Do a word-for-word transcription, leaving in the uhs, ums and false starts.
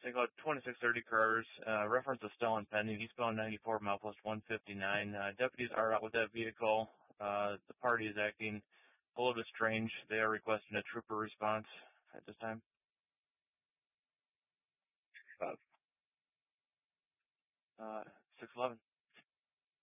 Take out twenty-six thirty cars, uh, reference a stolen pending, eastbound ninety-four, milepost one fifty-nine. Uh, deputies are out with that vehicle. Uh, the party is acting a little bit strange. They are requesting a trooper response at this time. Five. Uh, six eleven.